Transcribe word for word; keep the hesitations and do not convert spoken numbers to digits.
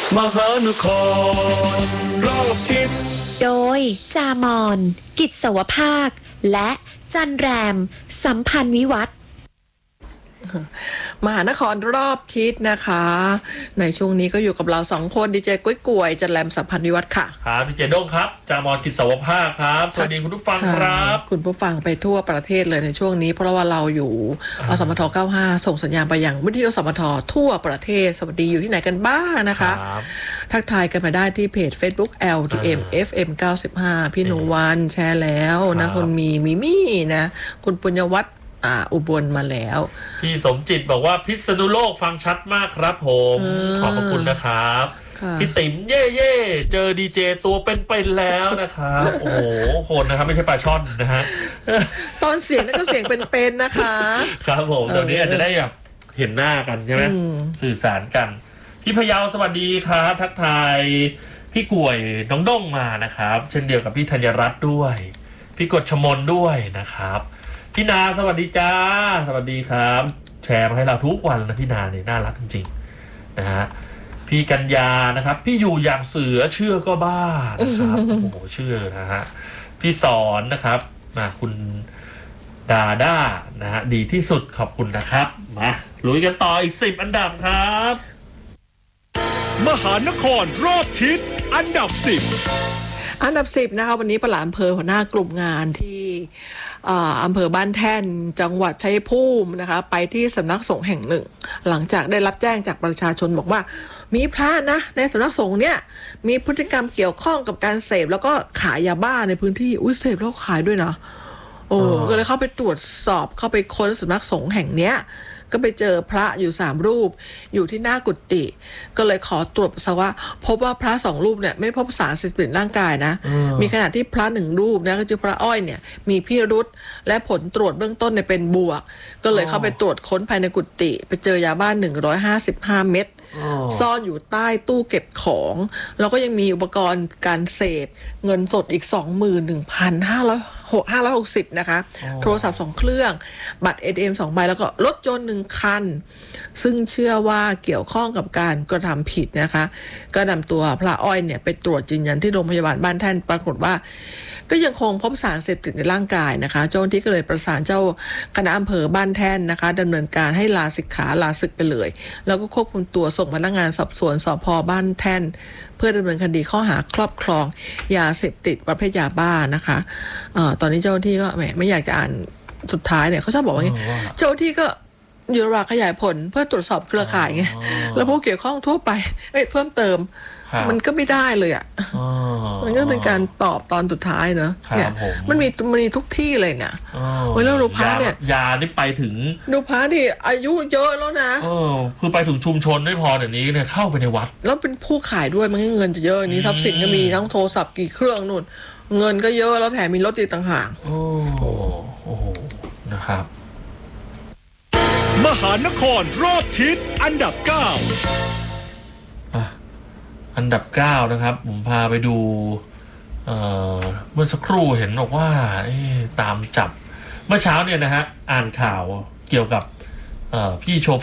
มหานครรอบทิศโดยจามอน กิจสวภาค และจันแรม สัมพันธ์วิวัฒน์มหานครรอบทิศนะคะในช่วงนี้ก็อยู่กับเราสองคนดีเจกุ้ยกวยจันแรมสัมพันธ์วิวัฒน์ค่ะครับดีเจด้งครับจามอนกิจสวภาคครับสวัสดีคุณผู้ฟังครับคุณผู้ฟังไปทั่วประเทศเลยในช่วงนี้เพราะว่าเราอยู่อสมทเก้าสิบห้าส่งสัญญาณไปยังวิทยุอสมททั่วประเทศสวัสดีอยู่ที่ไหนกันบ้างนะคะทักทายกันมาได้ที่เพจ Facebook แอล ที เอ็ม เอฟ เอ็ม เก้าสิบห้า พี่หนูวันแชร์แล้วนะคุณมีมิมี่นะคุณปุญญวัฒน์อ่าอุบลมาแล้วพี่สมจิตบอกว่าพิษณุโลกฟังชัดมากครับผมขอบพระคุณนะครับพี่ติ๋มเย่เย่เจอดีเจตัวเป็นๆแล้วนะครับโอ้โหคนนะครับไม่ใช่ปลาช่อนนะฮะตอนเสียงนั่นก็เสียงเป็นๆนะคะครับผมตอนนี้อาจจะได้แบบเห็นหน้ากันใช่ไหมสื่อสารกันพี่พยาวสวัสดีครับทักทายพี่กวยน้องด้งมานะครับเช่นเดียวกับพี่ธัญรัตน์ด้วยพี่กฎชมนด้วยนะครับพี่นาสวัสดีจ้าสวัสดีครับแชร์มาให้เราทุกวันนะพี่นาเนี่ยน่ารักจริงๆนะฮะพี่กัญญานะครับพี่อยู่อย่างเสือเชื่อก็บ้านะครับโอ้โหเชื่อนะฮะพี่สอนนะครับมาคุณดาด้านะฮะดีที่สุดขอบคุณนะครับมาลุยกันต่ออีกสิบอันดับครับมหานครรอบทิศอันดับสิบอันดับสิบนะคะวันนี้ปลัดอำเภอหัวหน้ากลุ่มงานที่อำเภอบ้านแท่นจังหวัดชัยภูมินะคะไปที่สำนักสงฆ์แห่งหนึ่งหลังจากได้รับแจ้งจากประชาชนบอกว่ามีพระนะในสำนักสงฆ์เนี่ยมีพฤติกรรมเกี่ยวข้องกับการเสพแล้วก็ขายยาบ้าในพื้นที่อุ้ยเสพแล้วขายด้วยนะโอ้ก็เลยเข้าไปตรวจสอบเข้าไปค้นสำนักสงฆ์แห่งเนี้ยก็ไปเจอพระอยู่สามรูปอยู่ที่หน้ากุฏิก็เลยขอตรวจปัสสาวะพบว่าพระสองรูปเนี่ยไม่พบสารเสพติดในร่างกายนะมีขณะที่พระหนึ่งรูปนะก็คือพระอ้อยเนี่ยมีพิรุธและผลตรวจเบื้องต้นเนี่ยเป็นบวกก็เลยเข้าไปตรวจค้นภายในกุฏิไปเจอยาบ้าหนึ่งร้อยห้าสิบห้าเม็ดซ่อนอยู่ใต้ตู้เก็บของแล้วก็ยังมีอุปกรณ์การเสพเงินสดอีก สองหมื่นหนึ่งพันห้าร้อยห้าร้อยหกสิบ นะคะโทรศัพท์สองเครื่องบัตร เอ ที เอ็ม สองใบแล้วก็รถยนต์หนึ่งคันซึ่งเชื่อว่าเกี่ยวข้องกับการกระทำผิดนะคะก็นำตัวพระอ้อยเนี่ยไปตรวจยืนยันที่โรงพยาบาลบ้านแท่นปรากฏว่าก็ยังคงพบสารเสพติดในร่างกายนะคะเจ้าหน้าที่ก็เลยประสานเจ้าคณะอำเภอบ้านแท่นนะคะดำเนินการให้ลาสิกขาลาศึกไปเลยแล้วก็ควบคุมตัวส่งพนักงานสอบสวนสภ.บ้านแท่นเพื่อดำเนินคดีข้อหาครอบครองยาเสพติดประเภทยาบ้านะคะเอ่อตอนนี้เจ้าหน้าที่ก็แหมไม่อยากจะอ่านสุดท้ายเนี่ยเขาชอบบอกว่าไงเจ้าหน้าที่ก็อยู่ระหว่างขยายผลเพื่อตรวจสอบเครือข่ายไงแล้วผู้เกี่ยวข้องทั่วไปเอ้ยเพิ่มเติมมันก็ไม่ได้เลยอ่ะมันก็เป็นการตอบตอนสุดท้ายเนอะเนี่ยมันมีมันมีทุกที่เลยเนี่ยเวลาดูพระเนี่ยยานี่ไปถึงดูพระที่อายุเยอะแล้วนะเออคือไปถึงชุมชนไม่พอเดี๋ยวนี้เนี่ยเข้าไปในวัดแล้วเป็นผู้ขายด้วยมันเงินจะเยอะนี้ทรัพย์สินก็มีทั้งโทรศัพท์กี่เครื่องนู่นเงินก็เยอะแล้วแถมมีรถอีกต่างหากโอ้โหนะครับมหานครรอบทิศอันดับเก้าอันดับเก้านะครับผมพาไปดูเอ่อเมื่อสักครู่เห็นบอกว่าตามจับเมื่อเช้าเนี่ยนะฮะอ่านข่าวเกี่ยวกับพี่โช